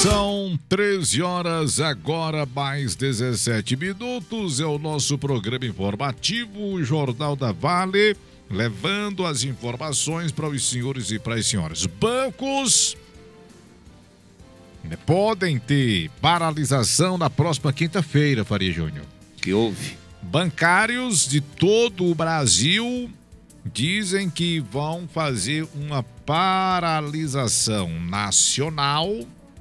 São 13 horas, agora mais 17 minutos. É o nosso programa informativo, o Jornal da Vale, levando as informações para os senhores e para as senhoras. Bancos podem ter paralisação na próxima quinta-feira, Faria Júnior. Que houve? Bancários de todo o Brasil dizem que vão fazer uma paralisação nacional.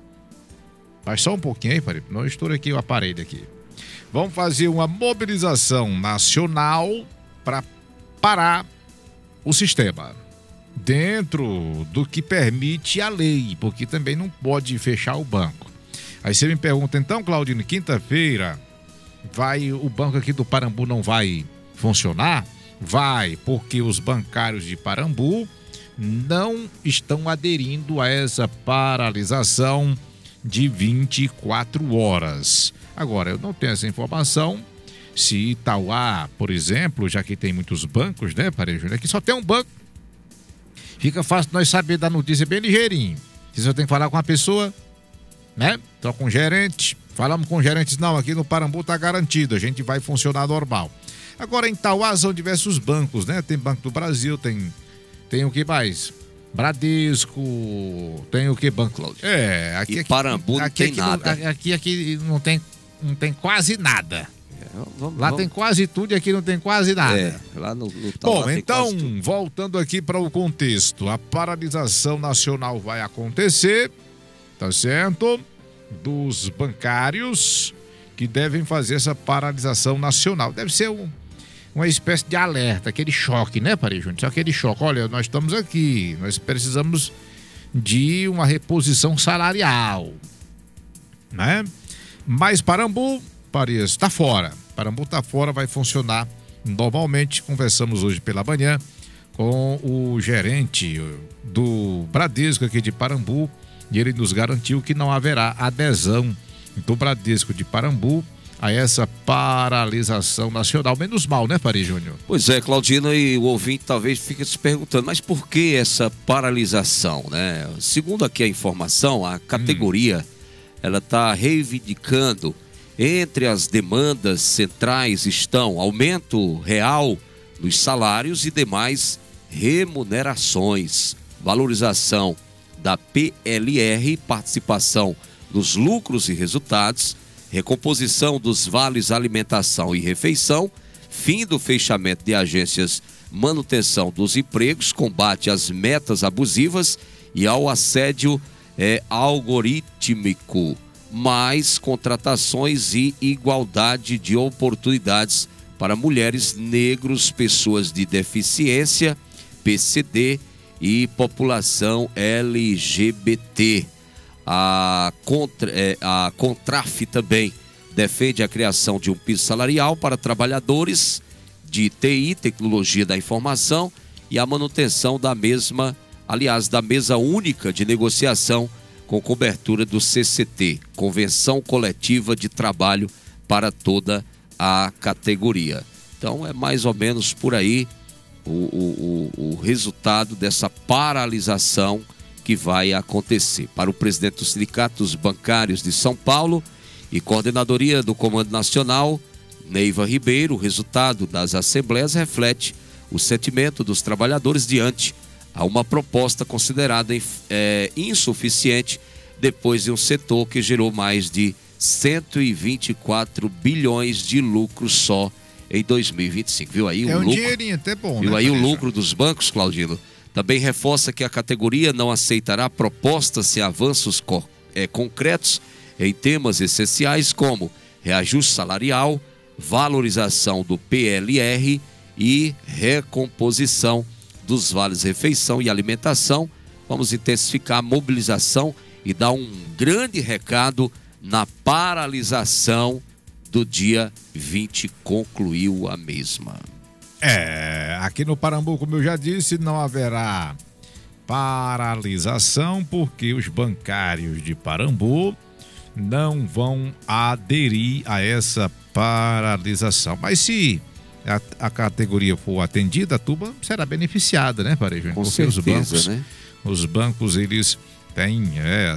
Mas só um pouquinho aí, Faria, não estourei aqui o aparelho aqui. Vão fazer uma mobilização nacional para parar o sistema, dentro do que permite a lei, porque também não pode fechar o banco. Aí você me pergunta, então, Claudino, quinta-feira o banco aqui do Parambu não vai funcionar? Vai, porque os bancários de Parambu não estão aderindo a essa paralisação de 24 horas. Agora, eu não tenho essa informação se Itauá, por exemplo, já que tem muitos bancos, né, Faria Júnior, aqui só tem um banco. Fica fácil nós saber da notícia bem ligeirinho. Se você tem que falar com a pessoa, né? Só com o gerente. Falamos com gerentes, não, aqui no Parambu tá garantido, a gente vai funcionar normal. Agora em Itauá são diversos bancos, né? Tem Banco do Brasil, tem o que mais? Bradesco, tem o que, Banco Cláudio? Aqui Parambu não tem nada. Aqui não tem quase nada. Lá tem quase tudo e aqui não tem quase nada. Lá no Bom, então, voltando aqui para o contexto, a paralisação nacional vai acontecer, tá certo? Dos bancários que devem fazer essa paralisação nacional. Deve ser uma espécie de alerta, aquele choque, né, Faria Júnior? Só aquele choque, olha, nós estamos aqui, nós precisamos de uma reposição salarial, né? Mas Parambu, Faria, está fora. Parambu está fora, vai funcionar normalmente. Conversamos hoje pela manhã com o gerente do Bradesco aqui de Parambu e ele nos garantiu que não haverá adesão do Bradesco de Parambu a essa paralisação nacional. Menos mal, né, Faria Júnior? Pois é, Claudino, e o ouvinte talvez fique se perguntando, mas por que essa paralisação, né? Segundo aqui a informação, a categoria, ela está reivindicando, entre as demandas centrais estão aumento real dos salários e demais remunerações, valorização da PLR, participação nos lucros e resultados, recomposição dos vales alimentação e refeição, fim do fechamento de agências, manutenção dos empregos, combate às metas abusivas e ao assédio algorítmico, mais contratações e igualdade de oportunidades para mulheres, negros, pessoas de deficiência, PCD e população LGBT. A Contraf também defende a criação de um piso salarial para trabalhadores de TI, tecnologia da informação, e a manutenção da mesma, aliás, da mesa única de negociação com cobertura do CCT, Convenção Coletiva de Trabalho para toda a categoria. Então é mais ou menos por aí o resultado dessa paralisação que vai acontecer. Para o presidente dos sindicatos bancários de São Paulo e coordenadoria do Comando Nacional, Neiva Ribeiro, o resultado das assembleias reflete o sentimento dos trabalhadores diante a uma proposta considerada insuficiente depois de um setor que gerou mais de 124 bilhões de lucro só em 2025. Viu aí o lucro? Dinheirinho até bom, viu, né, aí o lucro dos bancos, Claudino? Também reforça que a categoria não aceitará propostas sem avanços concretos em temas essenciais como reajuste salarial, valorização do PLR e recomposição dos vales refeição e alimentação. Vamos intensificar a mobilização e dar um grande recado na paralisação do dia 20, concluiu a mesma. Aqui no Parambu, como eu já disse, não haverá paralisação porque os bancários de Parambu não vão aderir a essa paralisação. Mas se a categoria for atendida, a turma será beneficiada, né, Faria Júnior? Com certeza, os bancos, eles têm